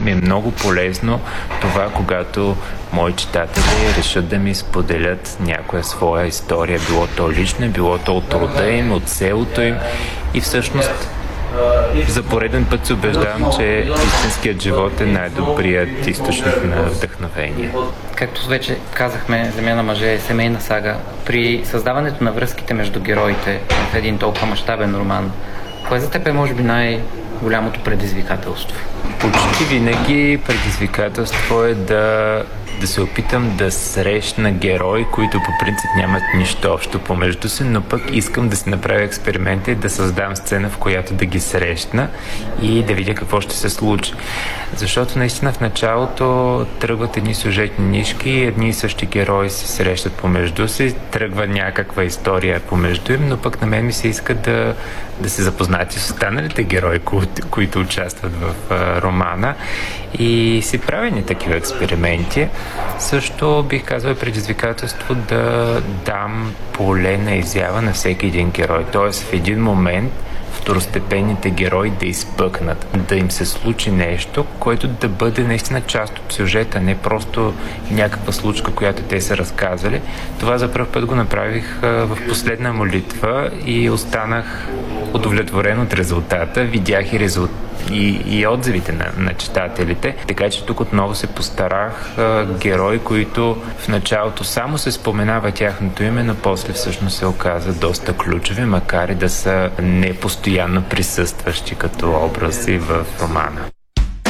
ми е много полезно това, когато мои читатели решат да ми споделят някоя своя история, било то лично, било то от рода им, от селото им, и всъщност за пореден път се убеждавам, че истинският живот е най-добрият източник на вдъхновение. Както вече казахме, Земя на мъже е семейна сага. При създаването на връзките между героите в един толкова мащабен роман, кое за теб е може би най-голямото предизвикателство? Почти винаги предизвикателство е да се опитам да срещна герои, които по принцип нямат нищо общо помежду си, но пък искам да си направя експеримента и да създам сцена, в която да ги срещна и да видя какво ще се случи. Защото наистина в началото тръгват едни сюжетни нишки, едни и същи герои се срещат помежду си, тръгва някаква история помежду им, но пък на мен ми се иска да се запознати с останалите герои, които участват в романа, и си правени такива експерименти. Също бих казал предизвикателство да дам поле на изява на всеки един герой. Т.е. в един момент второстепенните герои да изпъкнат, да им се случи нещо, което да бъде наистина част от сюжета, не просто някаква случка, която те са разказали. Това за първ път го направих в Последна молитва и останах удовлетворен от резултата. Видях и отзивите на читателите. Така че тук отново се постарах герои, които в началото само се споменава тяхното име, но после всъщност се оказа доста ключови, макар и да са непостоянно присъстващи като образи в романа.